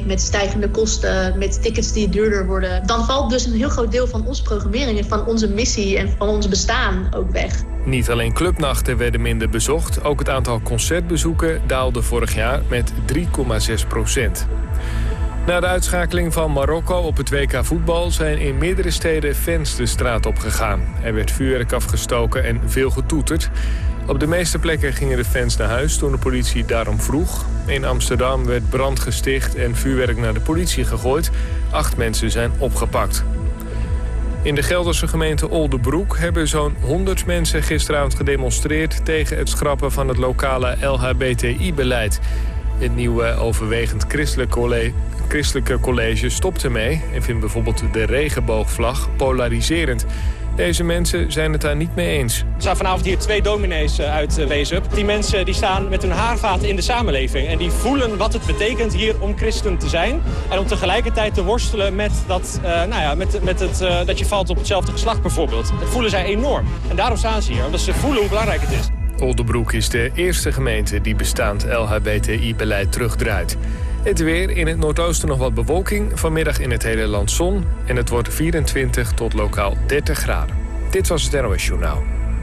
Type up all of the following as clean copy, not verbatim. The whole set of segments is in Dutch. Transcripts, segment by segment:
met stijgende kosten, met tickets die duurder worden. Dan valt dus een heel groot deel van onze programmering en van onze missie en van ons bestaan ook weg. Niet alleen clubnachten werden minder bezocht, ook het aantal concertbezoeken daalde vorig jaar met 3,6%. Na de uitschakeling van Marokko op het WK voetbal zijn in meerdere steden fans de straat op gegaan. Er werd vuurwerk afgestoken en veel getoeterd. Op de meeste plekken gingen de fans naar huis toen de politie daarom vroeg. In Amsterdam werd brand gesticht en vuurwerk naar de politie gegooid. 8 mensen zijn opgepakt. In de Gelderse gemeente Oldebroek hebben zo'n 100 mensen gisteravond gedemonstreerd tegen het schrappen van het lokale LHBTI-beleid. Het nieuwe overwegend christelijke college stopt ermee en vindt bijvoorbeeld de regenboogvlag polariserend. Deze mensen zijn het daar niet mee eens. Er staan vanavond hier 2 dominees uit Weesup. Die mensen die staan met hun haarvaten in de samenleving. En die voelen wat het betekent hier om christen te zijn. En om tegelijkertijd te worstelen met dat, dat je valt op hetzelfde geslacht bijvoorbeeld. Dat voelen zij enorm. En daarom staan ze hier, omdat ze voelen hoe belangrijk het is. Oldebroek is de eerste gemeente die bestaand LHBTI-beleid terugdraait. Het weer, in het noordoosten nog wat bewolking. Vanmiddag in het hele land zon. En het wordt 24 tot lokaal 30 graden. Dit was het NOS Journaal.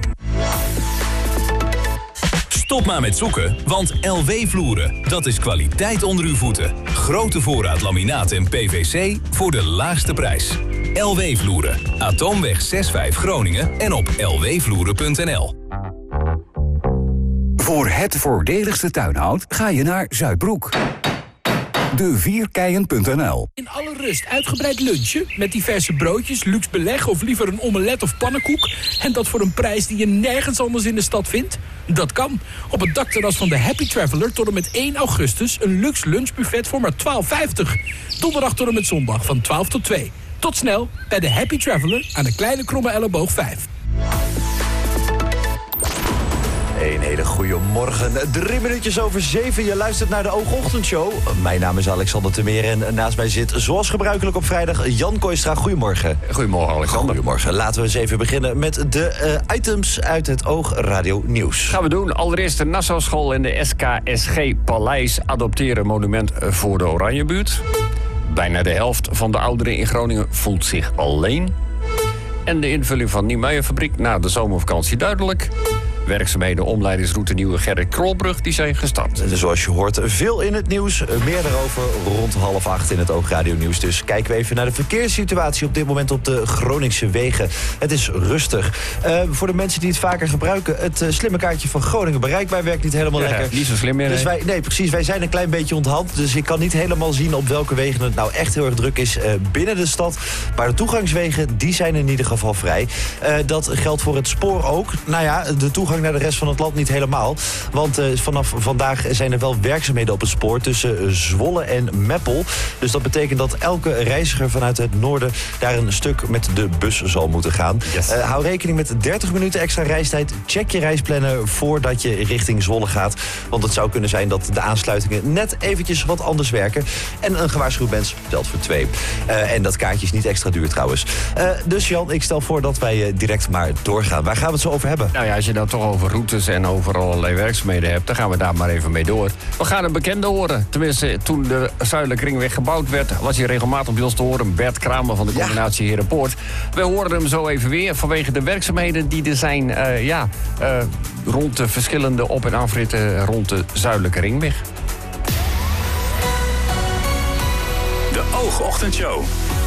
Stop maar met zoeken, want LW Vloeren, dat is kwaliteit onder uw voeten. Grote voorraad laminaat en PVC voor de laagste prijs. LW Vloeren, Atoomweg 65 Groningen en op lwvloeren.nl. Voor het voordeligste tuinhout ga je naar Zuidbroek. De4keien.nl. In alle rust uitgebreid lunchen met diverse broodjes, luxe beleg of liever een omelet of pannenkoek. En dat voor een prijs die je nergens anders in de stad vindt? Dat kan. Op het dakterras van de Happy Traveler tot en met 1 augustus een luxe lunchbuffet voor maar €12,50. Donderdag tot en met zondag van 12 tot 2. Tot snel bij de Happy Traveler aan de Kleine Kromme Elleboog 5. Een hele goede morgen. 3 minuutjes over 7. Je luistert naar de Oogochtendshow. Mijn naam is Alexander Temeer en naast mij zit, zoals gebruikelijk op vrijdag, Jan Kooistra. Goedemorgen. Goedemorgen, Alexander. Goedemorgen. Laten we eens even beginnen met de items uit het Oog Radio Nieuws. Gaan we doen. Allereerst de Nassau School en de SKSG Paleis adopteren monument voor de Oranjebuurt. Bijna de helft van de ouderen in Groningen voelt zich alleen. En de invulling van Niemeyer-fabriek na de zomervakantie duidelijk. Werkzaamheden omleidingsroute Nieuwe Gerrit Krolbrug die zijn gestart. Zoals je hoort, veel in het nieuws. Meer daarover rond 7:30 in het Oog Radio Nieuws. Dus kijken we even naar de verkeerssituatie op dit moment op de Groningse wegen. Het is rustig. Voor de mensen die het vaker gebruiken, het slimme kaartje van Groningen bereikbaar werkt niet helemaal lekker. Niet zo slim meer. Dus precies. Wij zijn een klein beetje onthand. Dus ik kan niet helemaal zien op welke wegen het nou echt heel erg druk is binnen de stad. Maar de toegangswegen, die zijn in ieder geval vrij. Dat geldt voor het spoor ook. Nou ja, de toegang naar de rest van het land niet helemaal. Want vanaf vandaag zijn er wel werkzaamheden op het spoor tussen Zwolle en Meppel. Dus dat betekent dat elke reiziger vanuit het noorden daar een stuk met de bus zal moeten gaan. Yes. Hou rekening met 30 minuten extra reistijd. Check je reisplanner voordat je richting Zwolle gaat. Want het zou kunnen zijn dat de aansluitingen net eventjes wat anders werken. En een gewaarschuwd mens telt voor 2. En dat kaartje is niet extra duur trouwens. Dus Jan, ik stel voor dat wij direct maar doorgaan. Waar gaan we het zo over hebben? Nou ja, als je dan toch over routes en over allerlei werkzaamheden hebt, dan gaan we daar maar even mee door. We gaan een bekende horen. Tenminste, toen de Zuidelijke Ringweg gebouwd werd, was hij regelmatig bij ons te horen. Bert Kramer van de combinatie Herenpoort. We horen hem zo even weer vanwege de werkzaamheden die er zijn rond de verschillende op- en afritten rond de Zuidelijke Ringweg. De Oogochtendshow.